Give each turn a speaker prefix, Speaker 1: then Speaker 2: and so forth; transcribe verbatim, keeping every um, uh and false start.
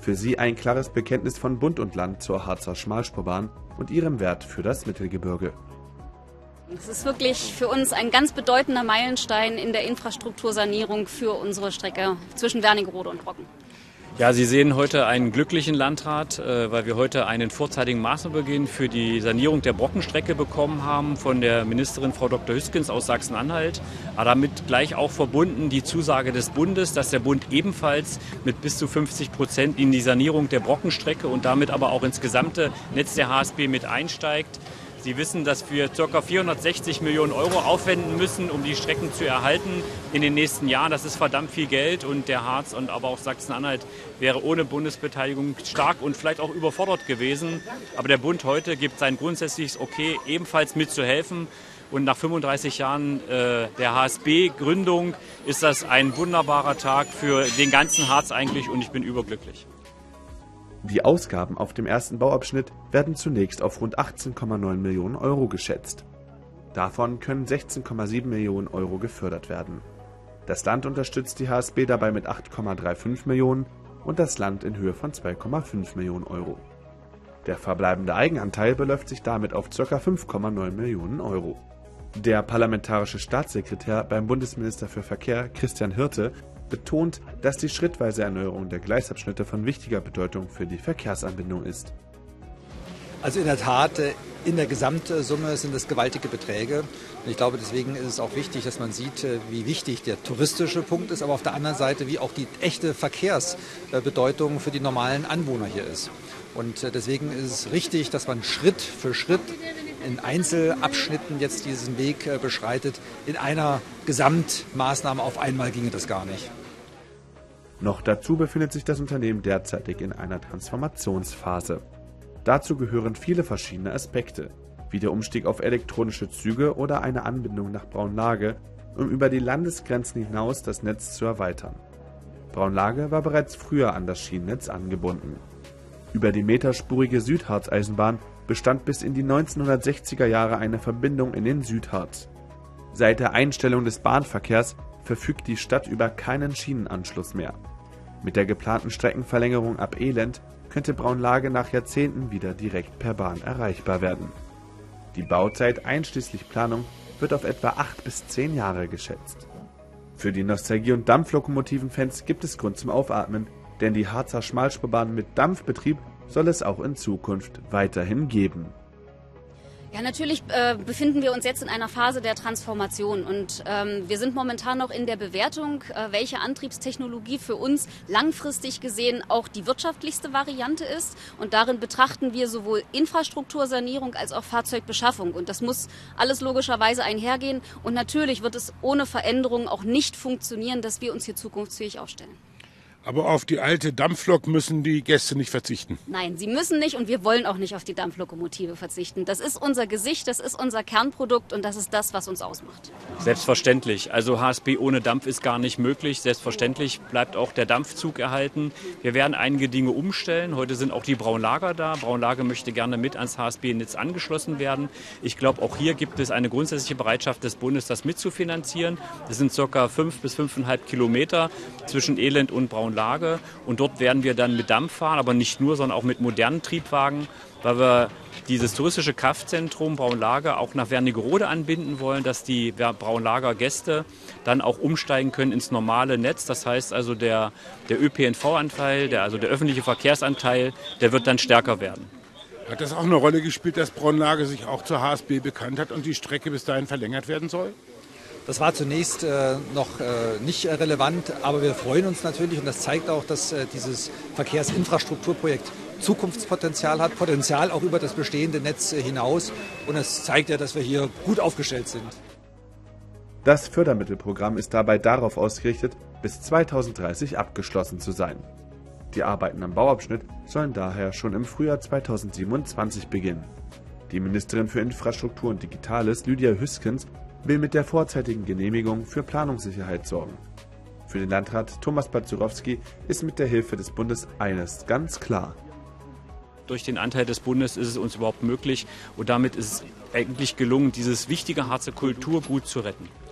Speaker 1: Für sie ein klares Bekenntnis von Bund und Land zur Harzer Schmalspurbahn und ihrem Wert für das Mittelgebirge.
Speaker 2: Es ist wirklich für uns ein ganz bedeutender Meilenstein in der Infrastruktursanierung für unsere Strecke zwischen Wernigerode und Brocken.
Speaker 3: Ja, Sie sehen heute einen glücklichen Landrat, weil wir heute einen vorzeitigen Maßnahmenbeginn für die Sanierung der Brockenstrecke bekommen haben von der Ministerin Frau Doktor Hüskens aus Sachsen-Anhalt. Aber damit gleich auch verbunden die Zusage des Bundes, dass der Bund ebenfalls mit bis zu fünfzig Prozent in die Sanierung der Brockenstrecke und damit aber auch ins gesamte Netz der H S B mit einsteigt. Sie wissen, dass wir ca. vierhundertsechzig Millionen Euro aufwenden müssen, um die Strecken zu erhalten in den nächsten Jahren. Das ist verdammt viel Geld und der Harz und aber auch Sachsen-Anhalt wäre ohne Bundesbeteiligung stark und vielleicht auch überfordert gewesen. Aber der Bund heute gibt sein grundsätzliches Okay, ebenfalls mitzuhelfen. Und nach fünfunddreißig Jahren äh, der H S B-Gründung ist das ein wunderbarer Tag für den ganzen Harz eigentlich und ich bin überglücklich.
Speaker 1: Die Ausgaben auf dem ersten Bauabschnitt werden zunächst auf rund achtzehn Komma neun Millionen Euro geschätzt. Davon können sechzehn Komma sieben Millionen Euro gefördert werden. Das Land unterstützt die H S B dabei mit acht Komma fünfunddreißig Millionen und das Land in Höhe von zwei Komma fünf Millionen Euro. Der verbleibende Eigenanteil beläuft sich damit auf ca. fünf Komma neun Millionen Euro. Der parlamentarische Staatssekretär beim Bundesminister für Verkehr, Christian Hirte, betont, dass die schrittweise Erneuerung der Gleisabschnitte von wichtiger Bedeutung für die Verkehrsanbindung ist.
Speaker 4: Also in der Tat, in der Gesamtsumme sind es gewaltige Beträge. Und ich glaube, deswegen ist es auch wichtig, dass man sieht, wie wichtig der touristische Punkt ist, aber auf der anderen Seite, wie auch die echte Verkehrsbedeutung für die normalen Anwohner hier ist. Und deswegen ist es richtig, dass man Schritt für Schritt in Einzelabschnitten jetzt diesen Weg beschreitet. In einer Gesamtmaßnahme auf einmal ginge das gar nicht.
Speaker 1: Noch dazu befindet sich das Unternehmen derzeitig in einer Transformationsphase. Dazu gehören viele verschiedene Aspekte, wie der Umstieg auf elektronische Züge oder eine Anbindung nach Braunlage, um über die Landesgrenzen hinaus das Netz zu erweitern. Braunlage war bereits früher an das Schienennetz angebunden. Über die meterspurige Südharz-Eisenbahn bestand bis in die neunzehnhundertsechziger Jahre eine Verbindung in den Südharz. Seit der Einstellung des Bahnverkehrs verfügt die Stadt über keinen Schienenanschluss mehr. Mit der geplanten Streckenverlängerung ab Elend könnte Braunlage nach Jahrzehnten wieder direkt per Bahn erreichbar werden. Die Bauzeit einschließlich Planung wird auf etwa acht bis zehn Jahre geschätzt. Für die Nostalgie- und Dampflokomotiven-Fans gibt es Grund zum Aufatmen, denn die Harzer Schmalspurbahn mit Dampfbetrieb soll es auch in Zukunft weiterhin geben.
Speaker 2: Ja, natürlich äh, befinden wir uns jetzt in einer Phase der Transformation und ähm, wir sind momentan noch in der Bewertung, äh, welche Antriebstechnologie für uns langfristig gesehen auch die wirtschaftlichste Variante ist. Und darin betrachten wir sowohl Infrastruktursanierung als auch Fahrzeugbeschaffung. Und das muss alles logischerweise einhergehen. Und natürlich wird es ohne Veränderung auch nicht funktionieren, dass wir uns hier zukunftsfähig aufstellen.
Speaker 5: Aber auf die alte Dampflok müssen die Gäste nicht verzichten.
Speaker 2: Nein, sie müssen nicht und wir wollen auch nicht auf die Dampflokomotive verzichten. Das ist unser Gesicht, das ist unser Kernprodukt und das ist das, was uns ausmacht.
Speaker 3: Selbstverständlich. Also H S B ohne Dampf ist gar nicht möglich. Selbstverständlich bleibt auch der Dampfzug erhalten. Wir werden einige Dinge umstellen. Heute sind auch die Braunlager da. Braunlage möchte gerne mit ans H S B-Netz angeschlossen werden. Ich glaube, auch hier gibt es eine grundsätzliche Bereitschaft des Bundes, das mitzufinanzieren. Das sind ca. fünf bis fünfeinhalb Kilometer zwischen Elend und Braunlage. Lage. Und dort werden wir dann mit Dampf fahren, aber nicht nur, sondern auch mit modernen Triebwagen, weil wir dieses touristische Kraftzentrum Braunlage auch nach Wernigerode anbinden wollen, dass die Braunlager Gäste dann auch umsteigen können ins normale Netz. Das heißt also, der, der Ö P N V-Anteil, der, also der öffentliche Verkehrsanteil, der wird dann stärker werden.
Speaker 5: Hat das auch eine Rolle gespielt, dass Braunlage sich auch zur H S B bekannt hat und die Strecke bis dahin verlängert werden soll?
Speaker 4: Das war zunächst äh, noch äh, nicht äh, relevant, aber wir freuen uns natürlich und das zeigt auch, dass äh, dieses Verkehrsinfrastrukturprojekt Zukunftspotenzial hat, Potenzial auch über das bestehende Netz äh, hinaus und es zeigt ja, dass wir hier gut aufgestellt sind.
Speaker 1: Das Fördermittelprogramm ist dabei darauf ausgerichtet, bis zweitausenddreißig abgeschlossen zu sein. Die Arbeiten am Bauabschnitt sollen daher schon im Frühjahr zweitausendsiebenundzwanzig beginnen. Die Ministerin für Infrastruktur und Digitales, Lydia Hüskens, will mit der vorzeitigen Genehmigung für Planungssicherheit sorgen. Für den Landrat Thomas Batzurowski ist mit der Hilfe des Bundes eines ganz klar.
Speaker 3: Durch den Anteil des Bundes ist es uns überhaupt möglich und damit ist es eigentlich gelungen, dieses wichtige Harzer Kulturgut zu retten.